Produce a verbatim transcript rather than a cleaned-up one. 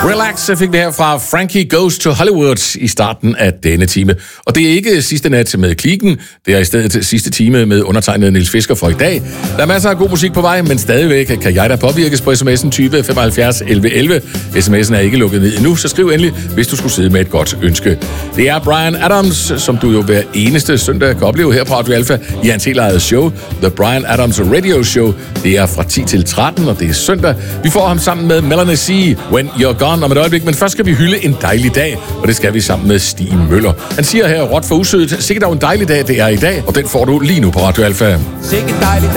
Relax, jeg fik det her fra Frankie Goes to Hollywood i starten af denne time. Og det er ikke sidste nat med Kliken, det er i stedet sidste time med undertegnet Niels Fisker for i dag. Der er masser af god musik på vej, men stadigvæk kan jeg da påvirkes på sms'en tyve femoghalvfjerds elleve elleve. Sms'en er ikke lukket ned endnu, så skriv endelig, hvis du skulle sidde med et godt ønske. Det er Bryan Adams, som du jo hver eneste søndag kan opleve her på Radio Alpha i hans helt eget show, The Bryan Adams Radio Show. Det er fra ti til tretten, og det er søndag. Vi får ham sammen med Melanie C. When You're Gone om et øjeblik, men først skal vi hylde en dejlig dag, og det skal vi sammen med Stig Møller. Han siger her, råt for usødet, sikkert dog en dejlig dag, det er i dag, og den får du lige nu på Radio Alpha.